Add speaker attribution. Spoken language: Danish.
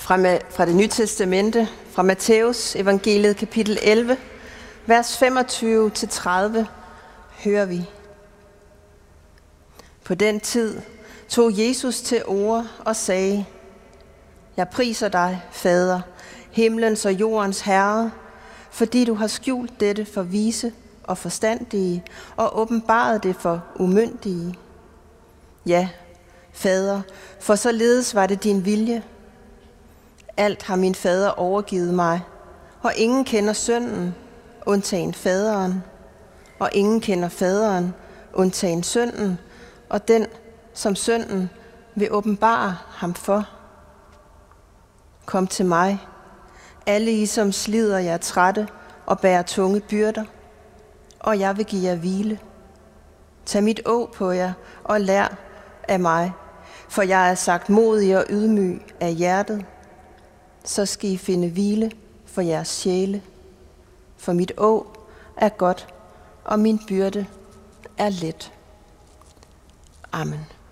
Speaker 1: Fra det Nye Testamente, fra Matthæus evangeliet kapitel 11, vers 25-30, hører vi. På den tid tog Jesus til orde og sagde: Jeg priser dig, Fader, himlens og jordens Herre, fordi du har skjult dette for vise og forstandige og åbenbaret det for umyndige. Ja, Fader, for således var det din vilje. Alt har min fader overgivet mig, og ingen kender sønnen, undtagen faderen, og ingen kender faderen, undtagen sønnen, og den, som sønnen vil åbenbare ham for. Kom til mig, alle I, som slider jer trætte og bærer tunge byrder, og jeg vil give jer hvile. Tag mit åg på jer og lær af mig, for jeg er sagt modig og ydmyg af hjertet. Så skal I finde hvile for jeres sjæle. For mit åg er godt, og min byrde er let. Amen.